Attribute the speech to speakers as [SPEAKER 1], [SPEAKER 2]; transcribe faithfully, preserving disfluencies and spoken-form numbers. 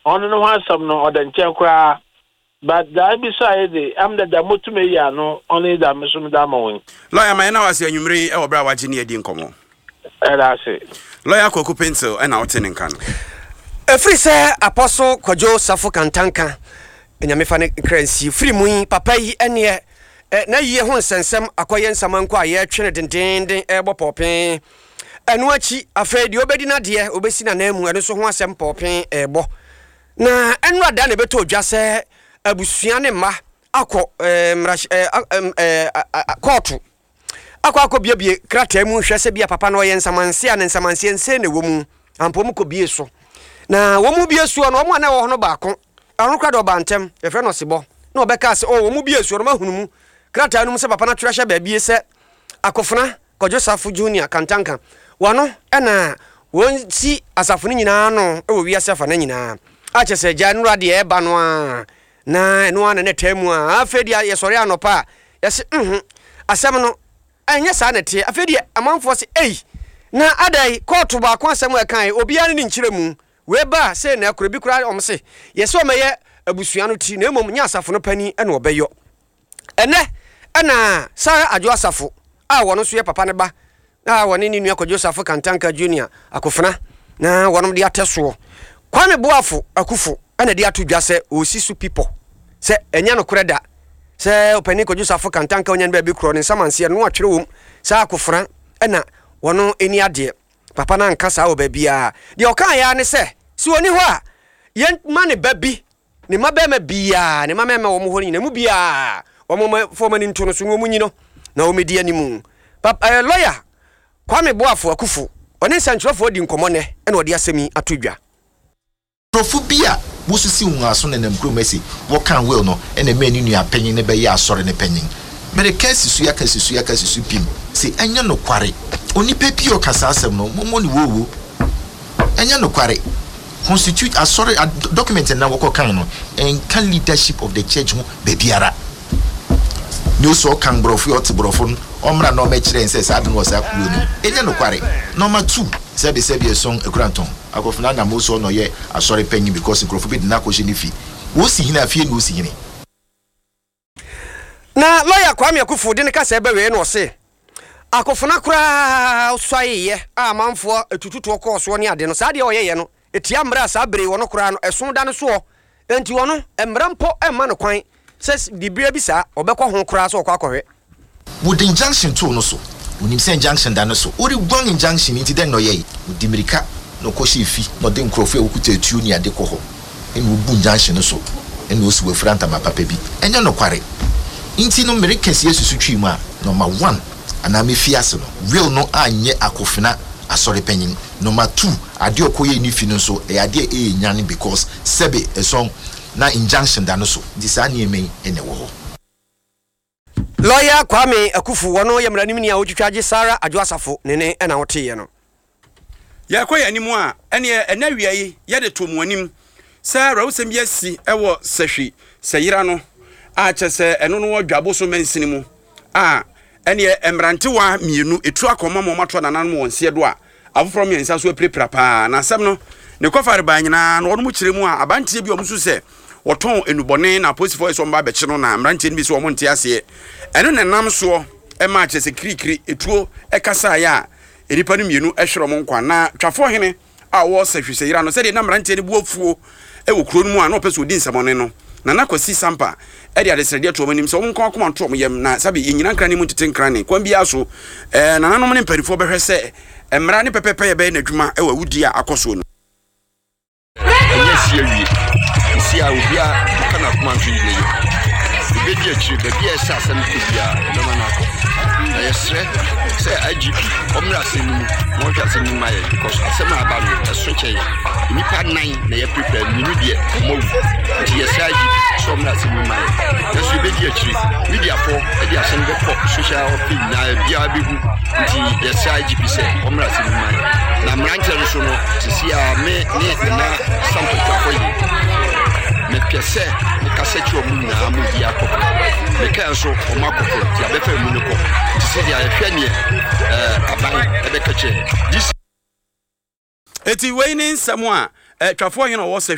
[SPEAKER 1] on no one some no or than chenkra. But that beside the I'm the Damutume no only that Musum Damowing.
[SPEAKER 2] Lawyer, my now as you marry or Bra Virginia Dincomo.
[SPEAKER 1] And I say,
[SPEAKER 2] Lawyer Coco Pencil and out in can.
[SPEAKER 3] A free say Apostle Kojo Safo Kantanka. And Yamifani Crency, free mui, papa ye, and ye, na ye hon sensem, acquayan samanqua, ye, Trinity, ding, elbow popping. And watchy, afraid you obedi na dear, obesina name, and so one sem popping, elbow. Na, and what done a beto just say. Abusuane ma akọ em em eh kotu akọ akọ biebie krata mu hwese bia papa no yensamanse an nsamanse nse ne womu ampom ko bie so na womu bie so no omo na wo hono baako anu krado bantem e fe no sebo na obeka se o womu bie so no mahunu mu krata anu se papa na twehye ba bie se akofuna Kojo Safo Junior Kantanka wano na won si asafo ni nyina no e wo wiase afa na nyina a chese January de e ba no a na eno ana ne temu a afedi ya sori anopa ya se mhm asem no anya sa na tie afedi amanfo se ei na adai court ba kwa asem e kan obi ani ni nkyeremu we ba se na akura bi kura om se ye se o meye abusua no ti na emom nya asafo no pani ena obeyo ene ana Sara Adwo Asafo a wono so ye papa ne ba na woni ni nua Kojo Safo Kantanka Junior akofuna na wono de ateso Kwame Boafo Akufo ana de atodwa se osisu people se enya no koreda se opani Kojo Safo Kantanka onyan ba bi kro ne samanse no atwere wom sa akofra ana wono eni ade papa na nka sa oba bia de okan ya ne se si woni ho a yen ma ne ba bi ne ma ba ma bia ne ma ma wo mo ho ni na mu bia wo mo fo mani nto no so wo mu nyino na wo medi animu papa lawyer Kwame Boafo Akufo oni sanchofo di nkomo ne ena odi asemi atodwa
[SPEAKER 4] Profubia bususi ungaso na namkro mesi wo kan will no ena me ni nua panyin ne be ya asore ne panyin me de kesi su ya kesi su ya kesi su pim se anya no kware oni pepi o kasa asem no mo ni wowo anya no kware constitute asore document na wo kan no en kan leadership of the church ho be biara ni so kan brofu ot brofu omra no me kire nse sa de no sa kulo no enya no kware number two sebe sebe song ekranton akofuna na mo so no ye asore panyin because grofo bi na ko hye ni fi wo si hina afie no si hine
[SPEAKER 3] na lawyer Kwame Akufo de ne ka se be we no se akofuna kura soaye a manfo etututu ko so ne ade no sa de o ye no etia mra sa bere wono kura no eson da no so enti wono emra mpo emma no kwan se di bia bi sa obekọ ho kura so okọ akọhwe
[SPEAKER 4] wood injunction to no so unim se injunction da no so ori gwan injunction inti den no ye odimirika no ko she fi no de nkrofo okuta etuo ni ade ko ho enu bu injunction no so enu osi we franta ma papa bi enya no kware inti no merikesi yesusu twi mu a number one ana me fiase no real no anye akofina asori panyin number two ade okoye ni fi no so e ade e nyane because sebe a song na injunction da no so disani eme ene wo ho
[SPEAKER 3] lawyer Kwame Akufo wono yemra nim ni a wotwitwaje Sara Adwo Asafo nene ena wote no
[SPEAKER 2] ya kwa ya nimu a ene enawia yi ye de tomu anim Sara wosem yesi ewo sehwi seyira no a chese eno no dwabo so mansini mu a ene emrante wa mienu etu akoma mo mato nanan mo wonse do a afoforo me nsa so prepra pa na asem no ne kofare ba nyina no mu kire mu a abantie bi omsu se woton enubone na police force omba be kire no na emrante bi so omo nte ase eno ne nam so e ma chese krikri etuo e kasa ya eripa no mienu ehwero mo nkwa na twafo hene a wo sehwese yira no se de na emrante ne buofuo e wo kuro no mu a no pese odi nsamone no na nakwasi sampa e de adesrede to manim so wonko akoma to yem na sabe yinyina nkra ne mu tete nkra ne kwam bia so eh na nanom ne mparifo behwe se emra ne pepepe ye be na dwuma e wa wudi a akoso no
[SPEAKER 5] yes yewi si a obi a kana kuma ntwi ne yo be dia chi be bia sa asem ko bia na ma na ko na yesre se I G P omra senu mo twa senu ma ye because asem aba no eso che ye nipa nine na ye prepare ni die mo di yes I G P so omra senu ma ye so be dia chi media for e dia asem be pop social page na bia be hu di yes I G P se omra senu ma ye na mranche no so no si a me ni na sample kwa ko ye me pese me kaseti o mu na mu di akoko me kan so o makoko ti abefa mu no ko ti se dia hwe ne eh aban e be kache
[SPEAKER 2] eti we ni nsamo a twafo hene wo